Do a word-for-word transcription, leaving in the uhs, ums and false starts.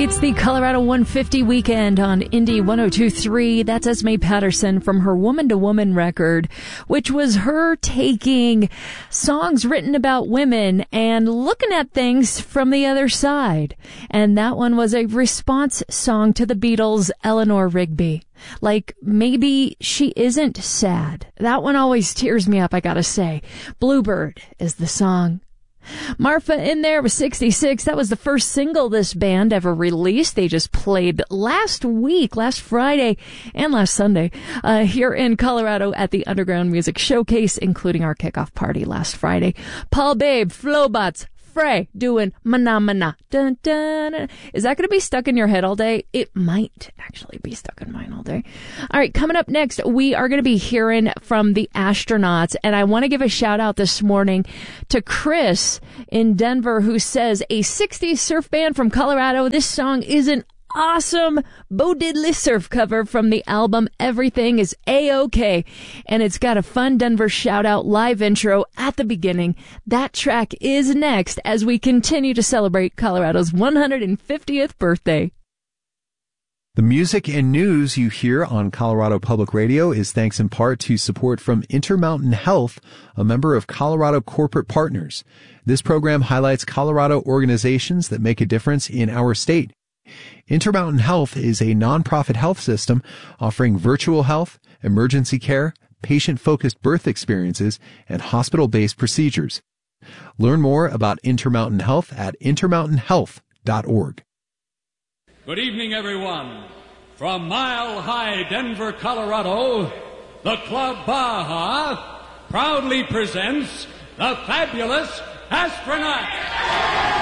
It's the Colorado one fifty weekend on Indy one oh two point three. That's Esme Patterson from her Woman to Woman record, which was her taking songs written about women and looking at things from the other side. And that one was a response song to the Beatles' Eleanor Rigby. Like, maybe she isn't sad. That one always tears me up, I gotta say. Bluebird is the song. Marfa in there with sixty-six. That was the first single this band ever released. They just played last week, last Friday and last Sunday, uh, here in Colorado at the Underground Music Showcase, including our kickoff party last Friday. Paul Babe, Flowbots, Frey doing Mana Mana. Dun, dun, dun. Is that going to be stuck in your head all day? It might actually be stuck in mine all day. All right, coming up next, we are going to be hearing from the Astronauts, and I want to give a shout out this morning to Chris in Denver, who says, a sixties surf band from Colorado. This song is an awesome Bo Diddley surf cover from the album Everything is A-OK, and it's got a fun Denver shout-out live intro at the beginning. That track is next as we continue to celebrate Colorado's one hundred fiftieth birthday. The music and news you hear on Colorado Public Radio is thanks in part to support from Intermountain Health, a member of Colorado Corporate Partners. This program highlights Colorado organizations that make a difference in our state. Intermountain Health is a nonprofit health system offering virtual health, emergency care, patient-focused birth experiences, and hospital-based procedures. Learn more about Intermountain Health at intermountain health dot org. Good evening, everyone. From Mile High, Denver, Colorado, the Club Baja proudly presents the Fabulous Astronauts.